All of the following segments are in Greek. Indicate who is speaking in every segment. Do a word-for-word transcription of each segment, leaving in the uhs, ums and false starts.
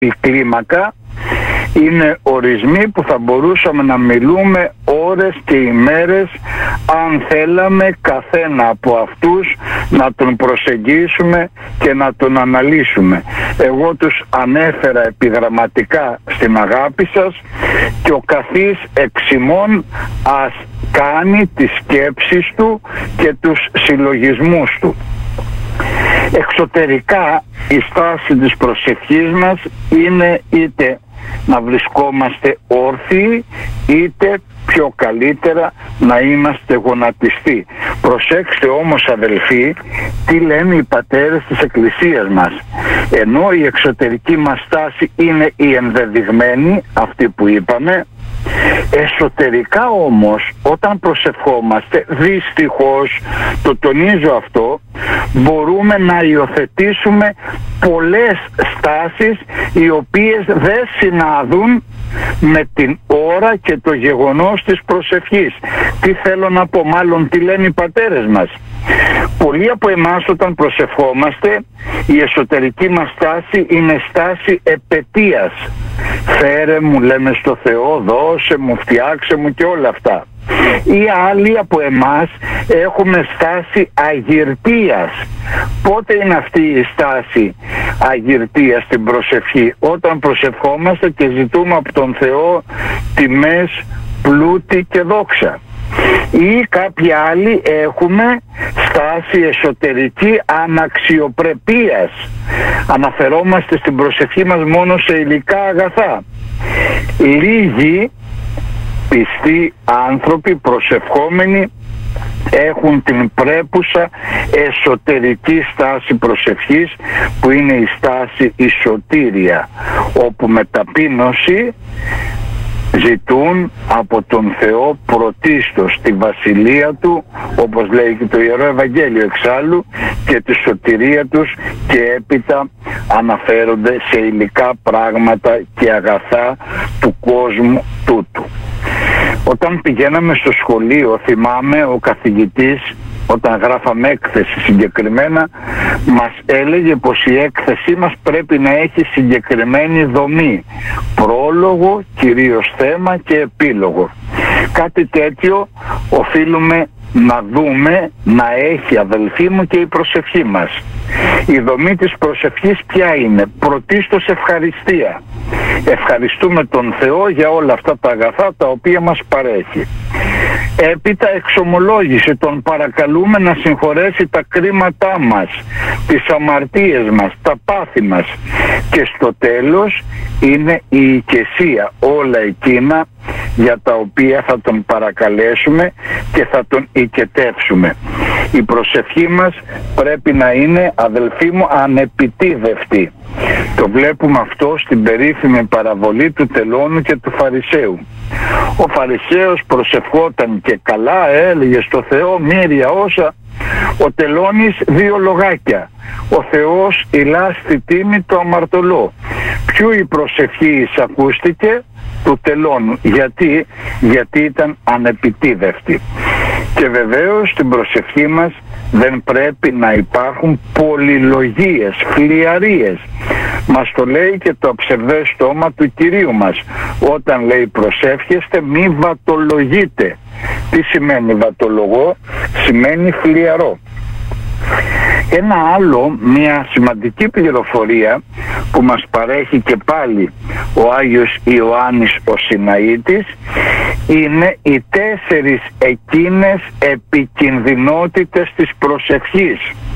Speaker 1: η κλίμακα είναι ορισμοί που θα μπορούσαμε να μιλούμε ώρες και ημέρες αν θέλαμε καθένα από αυτούς να τον προσεγγίσουμε και να τον αναλύσουμε. Εγώ τους ανέφερα επιγραμματικά στην αγάπη σας και ο καθής εξημών ας κάνει τις σκέψεις του και τους συλλογισμούς του. Εξωτερικά η στάση της προσευχής μας είναι είτε να βρισκόμαστε όρθιοι είτε πιο καλύτερα να είμαστε γονατιστοί. Προσέξτε όμως αδελφοί τι λένε οι πατέρες της Εκκλησίας μας. Ενώ η εξωτερική μας στάση είναι η ενδεδειγμένη, αυτή που είπαμε, εσωτερικά όμως όταν προσευχόμαστε, δυστυχώς το τονίζω αυτό, μπορούμε να υιοθετήσουμε πολλές στάσεις οι οποίες δεν συνάδουν με την ώρα και το γεγονός της προσευχής. Τι θέλω να πω, μάλλον τι λένε οι πατέρες μας. Πολλοί από εμάς όταν προσευχόμαστε η εσωτερική μας στάση είναι στάση επαιτίας. Φέρε μου, λέμε στο Θεό, δώσε μου, φτιάξε μου και όλα αυτά. Ή άλλοι από εμάς έχουμε στάση αγυρτίας. Πότε είναι αυτή η στάση αγυρτίας στην προσευχή? Όταν προσευχόμαστε και ζητούμε από τον Θεό τιμές, πλούτη και δόξα. Ή κάποιοι άλλοι έχουμε στάση εσωτερική αναξιοπρεπίας. Αναφερόμαστε στην προσευχή μας μόνο σε υλικά αγαθά. Λίγοι πιστοί άνθρωποι προσευχόμενοι έχουν την πρέπουσα εσωτερική στάση προσευχής που είναι η στάση η σωτήρια, όπου με ταπείνωση ζητούν από τον Θεό πρωτίστως τη βασιλεία Του, όπως λέει και το Ιερό Ευαγγέλιο εξάλλου, και τη σωτηρία τους, και έπειτα αναφέρονται σε υλικά πράγματα και αγαθά του κόσμου τούτου. Όταν πηγαίναμε στο σχολείο, θυμάμαι ο καθηγητής, όταν γράφαμε έκθεση συγκεκριμένα, μας έλεγε πως η έκθεσή μας πρέπει να έχει συγκεκριμένη δομή. Πρόλογο, κυρίως θέμα και επίλογο. Κάτι τέτοιο οφείλουμε να δούμε να έχει, αδελφοί μου, και η προσευχή μας. Η δομή της προσευχής ποια είναι? Πρωτίστως ευχαριστία. Ευχαριστούμε τον Θεό για όλα αυτά τα αγαθά τα οποία μας παρέχει. Έπειτα εξομολόγηση, τον παρακαλούμε να συγχωρέσει τα κρίματά μας, τις αμαρτίες μας, τα πάθη μας. Και στο τέλος είναι η οικεσία, όλα εκείνα για τα οποία θα τον παρακαλέσουμε και θα τον οικετεύσουμε. Η προσευχή μας πρέπει να είναι, αδελφοί μου, ανεπιτίδευτη. Το βλέπουμε αυτό στην περίφημη παραβολή του τελώνου και του Φαρισαίου. Ο Φαρισαίος προσευχόταν και καλά, έλεγε στο Θεό μύρια όσα. Ο τελώνης δύο λογάκια. Ο Θεός ηλά στη τίμη το αμαρτωλό. Ποιου η προσευχή εισακούστηκε? Του τελώνου. Γιατί? Γιατί ήταν ανεπιτίδευτη. Και βεβαίως στην προσευχή μας δεν πρέπει να υπάρχουν πολυλογίες, φλιαρίες. Μας το λέει και το ψευδές στόμα του Κυρίου μας. Όταν λέει προσεύχεστε μη βατολογείτε. Τι σημαίνει βατολογώ? Σημαίνει φλιαρό. Ένα άλλο, μια σημαντική πληροφορία που μας παρέχει και πάλι ο Άγιος Ιωάννης ο Συναήτης, είναι οι τέσσερις εκείνες επικινδυνότητες της προσευχής.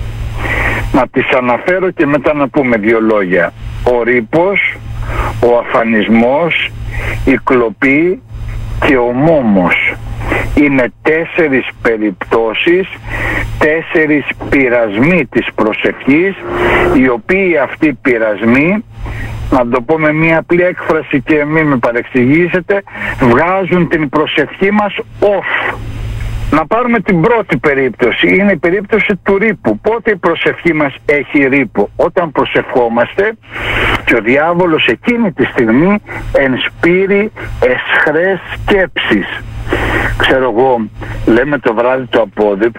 Speaker 1: Να τις αναφέρω και μετά να πούμε δύο λόγια. Ο ρήπος, ο αφανισμός, η κλοπή και ο μόμος. Είναι τέσσερις περιπτώσεις, τέσσερις πειρασμοί της προσευχής, οι οποίοι αυτοί οι πειρασμοί, να το πω με μια απλή έκφραση και μην με παρεξηγήσετε, βγάζουν την προσευχή μας off. Να πάρουμε την πρώτη περίπτωση, είναι η περίπτωση του ρήπου. Πότε η προσευχή μας έχει ρήπο? Όταν προσευχόμαστε και ο διάβολος εκείνη τη στιγμή ενспείρει εσχρές σκέψεις. Ξέρω εγώ, λέμε το βράδυ το απόδειπνο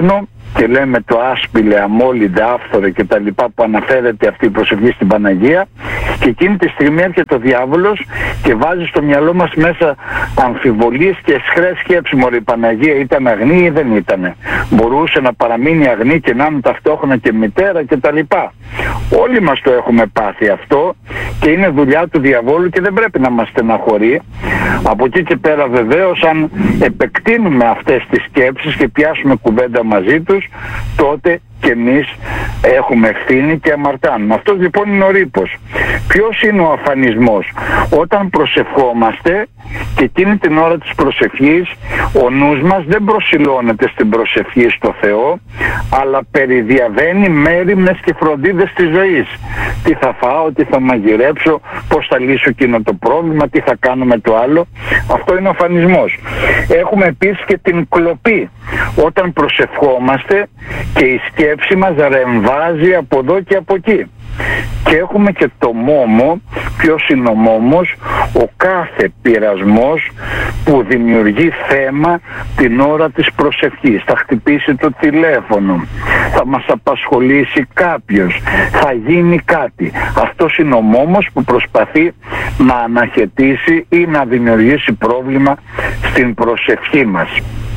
Speaker 1: και λέμε το άσπηλε, αμόλυντε, άφθορε και τα λοιπά που αναφέρεται αυτή η προσευχή στην Παναγία, και εκείνη τη στιγμή έρχεται ο διάβολος και βάζει στο μυαλό μας μέσα αμφιβολίες και εσχρές σκέψεις. Μωρή, η Παναγία ήταν αγνή ή δεν ήτανε? Μπορούσε να παραμείνει αγνή και να είναι ταυτόχρονα και μητέρα και τα λοιπά? Όλοι μας το έχουμε πάθει αυτό και είναι δουλειά του διαβόλου και δεν πρέπει να μας στεναχωρεί. Από εκεί και πέρα βεβαίως, αν επεκτείνουμε αυτές τις σκέψεις και πιάσουμε κουβέντα μαζί τους, τότε και εμείς έχουμε ευθύνη και αμαρτάνουμε. Αυτός λοιπόν είναι ο ρήπος. Ποιος είναι ο αφανισμός? Όταν προσευχόμαστε και εκείνη την ώρα της προσευχής ο νους μας δεν προσιλώνεται στην προσευχή στο Θεό, αλλά περιδιαβαίνει μέριμνες και φροντίδες της ζωής. Τι θα φάω, τι θα μαγειρέψω, πώς θα λύσω εκείνο το πρόβλημα, τι θα κάνω με το άλλο. Αυτό είναι ο αφανισμός. Έχουμε επίσης και την κλοπή. Όταν προσευχόμαστε και η σκέψη μας ρεμβάζει από εδώ και από εκεί. Και έχουμε και το μόμο. Ποιος είναι ο μόμος? Ο κάθε πειρασμός που δημιουργεί θέμα την ώρα της προσευχής. Θα χτυπήσει το τηλέφωνο, θα μας απασχολήσει κάποιος, θα γίνει κάτι. Αυτός είναι ο μόμος που προσπαθεί να αναχαιτήσει ή να δημιουργήσει πρόβλημα στην προσευχή μας.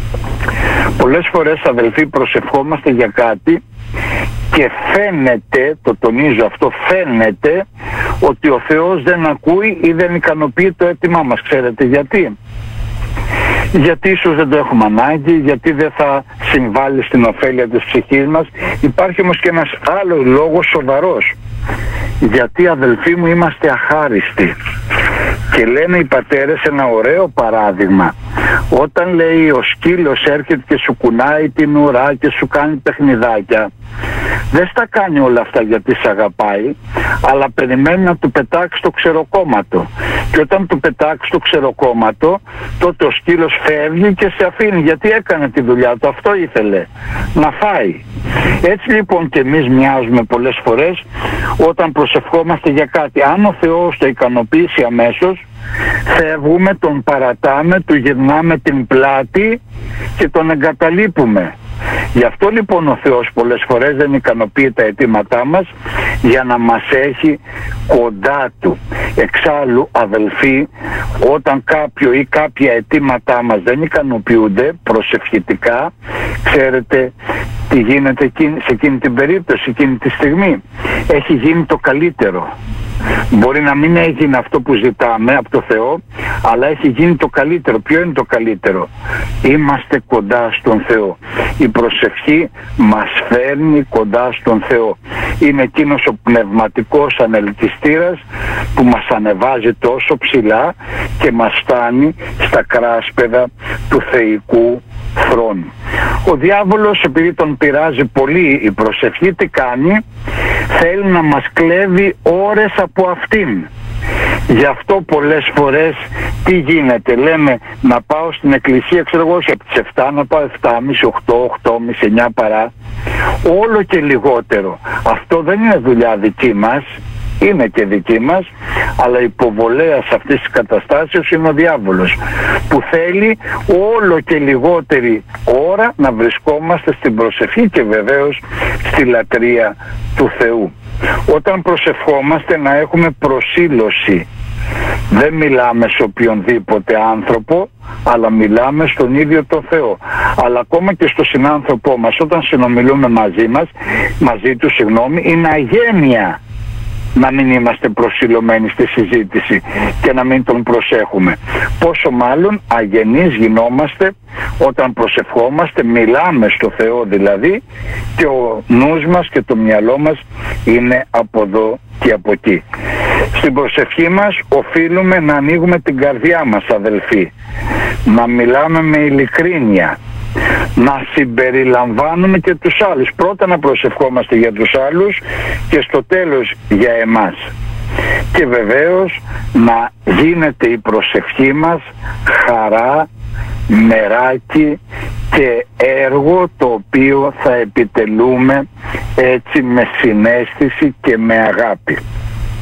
Speaker 1: Πολλές φορές, αδελφοί, προσευχόμαστε για κάτι και φαίνεται, το τονίζω αυτό, φαίνεται ότι ο Θεός δεν ακούει ή δεν ικανοποιεί το αίτημά μας. Ξέρετε γιατί? Γιατί ίσως δεν το έχουμε ανάγκη, γιατί δεν θα συμβάλλει στην ωφέλεια της ψυχής μας. Υπάρχει όμως και ένας άλλος λόγος σοβαρός. Γιατί, αδελφοί μου, είμαστε αχάριστοι. Και λένε οι πατέρες ένα ωραίο παράδειγμα. Όταν, λέει, ο σκύλος έρχεται και σου κουνάει την ουρά και σου κάνει παιχνιδάκια, δεν στα κάνει όλα αυτά γιατί σε αγαπάει, αλλά περιμένει να του πετάξει το ξεροκόμματο. Και όταν του πετάξει το ξεροκόμματο, τότε ο σκύλος φεύγει και σε αφήνει, γιατί έκανε τη δουλειά του, αυτό ήθελε, να φάει. Έτσι λοιπόν και εμείς μοιάζουμε πολλές φορές όταν προσευχόμαστε για κάτι. Αν ο Θεός το ικανοποιήσει αμέσως, φεύγουμε, τον παρατάμε, του γυρνάμε την πλάτη και τον εγκαταλείπουμε. Γι' αυτό λοιπόν ο Θεός πολλές φορές δεν ικανοποιεί τα αιτήματά μας, για να μας έχει κοντά Του. Εξάλλου, αδελφοί, όταν κάποιο ή κάποια αιτήματά μας δεν ικανοποιούνται προσευχητικά, ξέρετε τι γίνεται σε εκείνη την περίπτωση, εκείνη τη στιγμή? Έχει γίνει το καλύτερο. Μπορεί να μην έγινε αυτό που ζητάμε από το Θεό, αλλά έχει γίνει το καλύτερο. Ποιο είναι το καλύτερο? Είμαστε κοντά στον Θεό. Η προσευχή μας φέρνει κοντά στον Θεό. Είναι εκείνος ο πνευματικός ανελκυστήρας που μας ανεβάζει τόσο ψηλά και μας φτάνει στα κράσπεδα του θεϊκού θρόνου. Ο διάβολος, επειδή τον πειράζει πολύ η προσευχή, τι κάνει? Θέλει να μας κλέβει ώρες από αυτήν. Γι' αυτό πολλές φορές τι γίνεται? Λέμε να πάω στην εκκλησία, ξέρω εγώ, από τις επτά να πάω επτά και μισή, οκτώ, οκτώ και μισή, εννιά παρά. Όλο και λιγότερο. Αυτό δεν είναι δουλειά δική μας, είναι και δική μας, αλλά υποβολέας αυτής της καταστάσεως είναι ο διάβολος, που θέλει όλο και λιγότερη ώρα να βρισκόμαστε στην προσευχή και βεβαίως στη λατρεία του Θεού. Όταν προσευχόμαστε να έχουμε προσήλωση. Δεν μιλάμε σε οποιονδήποτε άνθρωπο, αλλά μιλάμε στον ίδιο το Θεό. Αλλά ακόμα και στο συνάνθρωπό μας, όταν συνομιλούμε μαζί μας, μαζί του, συγγνώμη, είναι αγένεια να μην είμαστε προσιλωμένοι στη συζήτηση και να μην τον προσέχουμε. Πόσο μάλλον αγενείς γινόμαστε όταν προσευχόμαστε, μιλάμε στο Θεό δηλαδή, και ο νους μας και το μυαλό μας είναι από εδώ και από εκεί. Στην προσευχή μας οφείλουμε να ανοίγουμε την καρδιά μας, αδελφοί, να μιλάμε με ειλικρίνεια, να συμπεριλαμβάνουμε και τους άλλους. Πρώτα να προσευχόμαστε για τους άλλους και στο τέλος για εμάς. Και βεβαίως να γίνεται η προσευχή μας χαρά, μεράκι και έργο το οποίο θα επιτελούμε έτσι με συναίσθηση και με αγάπη.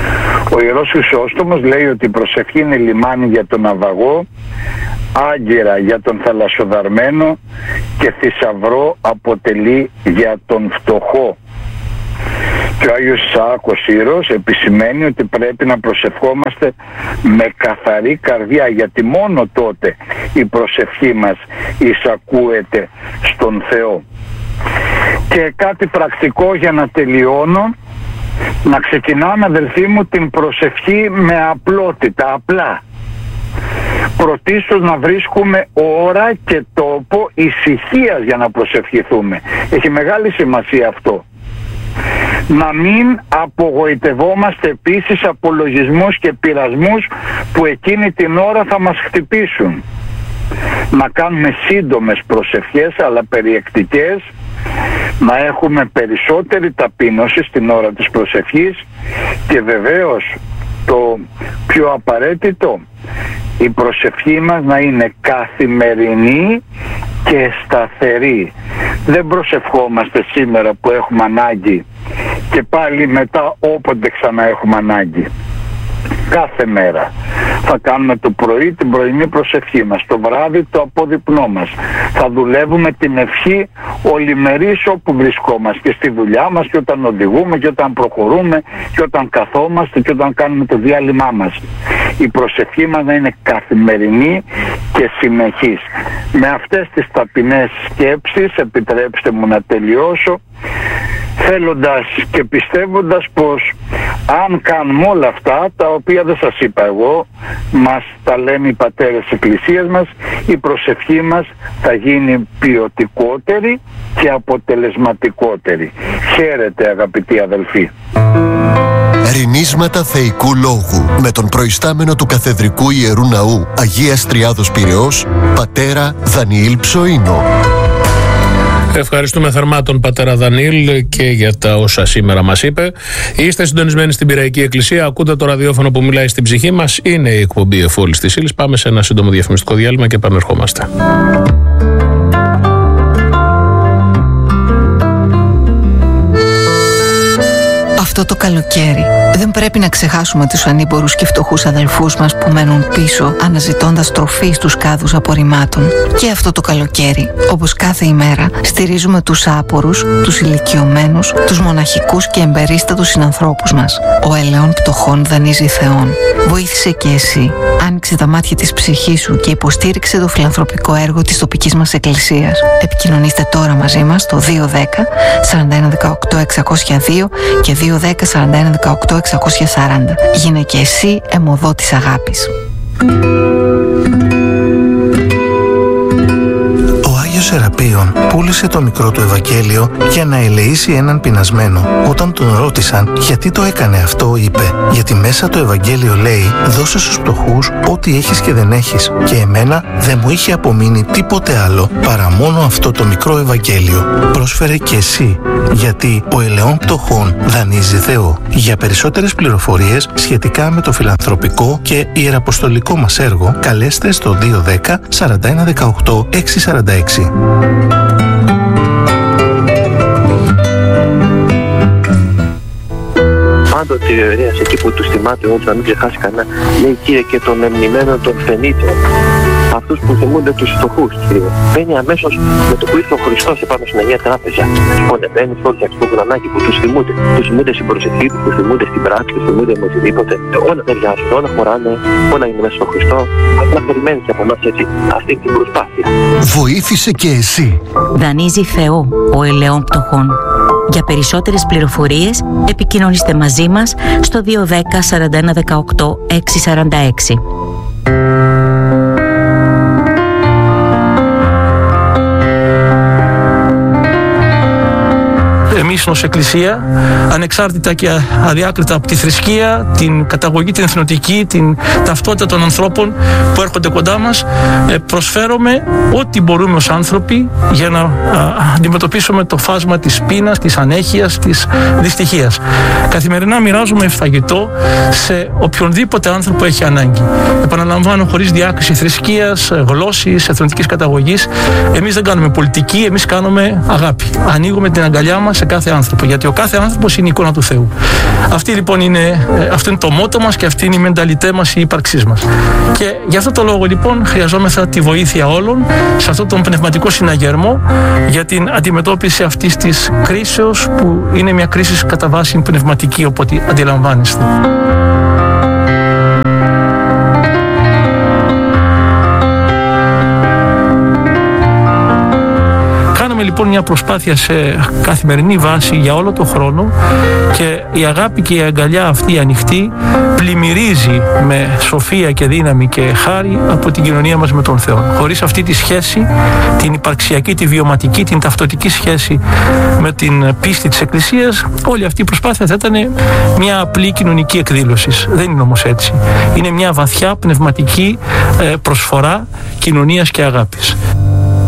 Speaker 1: Ο Ιερός Χρυσόστομος λέει ότι η προσευχή είναι λιμάνι για τον ναυαγό, άγκυρα για τον θαλασσοδαρμένο και θησαυρό αποτελεί για τον φτωχό. Και ο Άγιος Ισαάκος Ήρος επισημαίνει ότι πρέπει να προσευχόμαστε με καθαρή καρδιά, γιατί μόνο τότε η προσευχή μας εισακούεται στον Θεό. Και κάτι πρακτικό για να τελειώνω, να ξεκινάμε, αδελφοί μου, την προσευχή με απλότητα, απλά. Πρωτίστως να βρίσκουμε ώρα και τόπο ησυχίας για να προσευχηθούμε. Έχει μεγάλη σημασία αυτό. Να μην απογοητευόμαστε επίσης από λογισμούς και πειρασμούς που εκείνη την ώρα θα μας χτυπήσουν. Να κάνουμε σύντομες προσευχές αλλά περιεκτικές, να έχουμε περισσότερη ταπείνωση στην ώρα της προσευχής και βεβαίως το πιο απαραίτητο, η προσευχή μας να είναι καθημερινή και σταθερή. Δεν προσευχόμαστε σήμερα που έχουμε ανάγκη και πάλι μετά όποτε ξανά έχουμε ανάγκη. Κάθε μέρα θα κάνουμε το πρωί την πρωινή προσευχή μας, το βράδυ το απόδειπνό μας. Θα δουλεύουμε την ευχή ολημερής όπου βρισκόμαστε, και στη δουλειά μας και όταν οδηγούμε και όταν προχωρούμε και όταν καθόμαστε και όταν κάνουμε το διάλειμμά μας. Η προσευχή μας να είναι καθημερινή και συνεχής. Με αυτές τις ταπεινές σκέψεις επιτρέψτε μου να τελειώσω, θέλοντας και πιστεύοντας πως αν κάνουμε όλα αυτά τα οποία δεν σας είπα εγώ, μας τα λένε οι πατέρες της Εκκλησίας μας, η προσευχή μας θα γίνει ποιοτικότερη και αποτελεσματικότερη. Χαίρετε αγαπητοί αδελφοί.
Speaker 2: Ρηνίσματα θεϊκού λόγου με τον προϊστάμενο του Καθεδρικού Ιερού Ναού Αγίας Τριάδος Πειραιώς, πατέρα Δανιήλ Ψοΐνο.
Speaker 3: Ευχαριστούμε θερμά τον πατέρα Δανιήλ και για τα όσα σήμερα μας είπε. Είστε συντονισμένοι στην Πειραϊκή Εκκλησία, ακούτε το ραδιόφωνο που μιλάει στην ψυχή μας. Είναι η εκπομπή Εφόλης της Ύλης. Πάμε σε ένα σύντομο διαφημιστικό διάλειμμα και επανερχόμαστε.
Speaker 4: Αυτό το καλοκαίρι δεν πρέπει να ξεχάσουμε τους ανήμπορους και φτωχούς αδελφούς μας που μένουν πίσω αναζητώντας τροφή στους κάδους απορριμμάτων. Και αυτό το καλοκαίρι, όπως κάθε ημέρα, στηρίζουμε τους άπορους, τους ηλικιωμένους, τους μοναχικούς και εμπερίστατους συνανθρώπους μας. Ο ελαιών πτωχών δανείζει Θεόν. Βοήθησε και εσύ. Άνοιξε τα μάτια της ψυχής σου και υποστήριξε το φιλανθρωπικό έργο της τοπικής μας εκκλησίας. Επικοινωνήστε τώρα μαζί μας στο δύο δέκα σαράντα ένα δεκαοκτώ εξακόσια δύο και δύο δέκα σαράντα ένα δεκαοκτώ εξακόσια σαράντα. Γίνε και εσύ αιμοδό της αγάπης.
Speaker 5: Σεραπείων πούλησε το μικρό του Ευαγγέλιο για να ελεήσει έναν πεινασμένο. Όταν τον ρώτησαν γιατί το έκανε αυτό, είπε: γιατί μέσα το Ευαγγέλιο λέει δώσε στους φτωχούς ό,τι έχεις και δεν έχεις, και εμένα δεν μου είχε απομείνει τίποτε άλλο παρά μόνο αυτό το μικρό Ευαγγέλιο. Πρόσφερε και εσύ, γιατί ο ελαιών πτωχών δανείζει Θεό. Για περισσότερες πληροφορίες σχετικά με το φιλανθρωπικό και ιεραποστολικό μας έργο, καλέστε στο δύο δέκα σαράντα ένα δεκαοκτώ εξακόσια σαράντα έξι.
Speaker 6: Πάντοτε ο ιερέας εκεί που τους θυμάται όλους, να μην ξεχάσει κανένα, λέει: Κύριε, και των εμνημένων των φενήτων, αυτούς που θυμούνται τους φτωχούς, Κύριε. Μπαίνει αμέσως με το που ήρθε ο Χριστός επάνω στην Αγία Τράπεζα. Τους πονεμένους, όλους τους που γρανάκι που τους θυμούνται. Τους θυμούνται στην προσευχή τους, τους θυμούνται στην πράξη, τους θυμούνται με οτιδήποτε. Όλα ταιριάζουν, όλα χωράνε, όλα είναι μέσα στο Χριστό. Αν να περιμένει και από εμάς έτσι αυτή την προσπάθεια.
Speaker 2: Βοήθησε και εσύ.
Speaker 7: Δανείζει Θεό ο ελαιών πτωχών. Για περισσότερες πληροφορίες επικοινωνήστε μαζί μας στο δύο δέκα σαράντα ένα δεκαοκτώ εξακόσια σαράντα έξι.
Speaker 8: Εμείς ως Εκκλησία, ανεξάρτητα και αδιάκριτα από τη θρησκεία, την καταγωγή, την εθνοτική, την ταυτότητα των ανθρώπων που έρχονται κοντά μας, προσφέρουμε ό,τι μπορούμε ως άνθρωποι για να αντιμετωπίσουμε το φάσμα της πείνας, της ανέχειας, της δυστυχίας. Καθημερινά μοιράζουμε φαγητό σε οποιονδήποτε άνθρωπο έχει ανάγκη. Επαναλαμβάνω, χωρίς διάκριση θρησκείας, γλώσσης, εθνοτικής καταγωγής. Εμείς δεν κάνουμε πολιτική, εμείς κάνουμε αγάπη. Ανοίγουμε την αγκαλιά μας σε κάθε κάθε άνθρωπο, γιατί ο κάθε άνθρωπος είναι η εικόνα του Θεού. Αυτή λοιπόν είναι, αυτό είναι το μότο μας και αυτή είναι η μενταλιτέ μας, η ύπαρξής μας. Και γι' αυτό το λόγο λοιπόν χρειαζόμεθα τη βοήθεια όλων σε αυτόν τον πνευματικό συναγερμό για την αντιμετώπιση αυτής της κρίσεως, που είναι μια κρίση κατά βάση πνευματική, οπότε αντιλαμβάνεστε. Λοιπόν, μια προσπάθεια σε καθημερινή βάση για όλο τον χρόνο, και η αγάπη και η αγκαλιά αυτή ανοιχτή πλημμυρίζει με σοφία και δύναμη και χάρη από την κοινωνία μας με τον Θεό. Χωρίς αυτή τη σχέση, την υπαρξιακή, τη βιωματική, την ταυτοτική σχέση με την πίστη της Εκκλησίας, όλη αυτή η προσπάθεια θα ήταν μια απλή κοινωνική εκδήλωση. Δεν είναι όμως έτσι. Είναι μια βαθιά πνευματική προσφορά κοινωνίας και αγάπης.